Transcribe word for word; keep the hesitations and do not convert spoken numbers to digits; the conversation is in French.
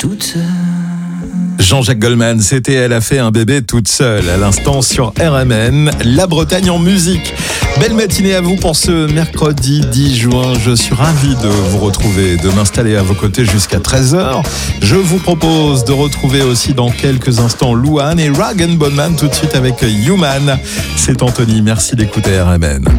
toute seule. Jean-Jacques Goldman, c'était Elle a fait un bébé toute seule, à l'instant sur R M N, la Bretagne en musique. Belle matinée à vous pour ce mercredi dix juin. Je suis ravi de vous retrouver, de m'installer à vos côtés jusqu'à treize heures. Je vous propose de retrouver aussi dans quelques instants Louane et Rag and Bone Man, tout de suite avec Human. C'est Anthony, merci d'écouter R M N.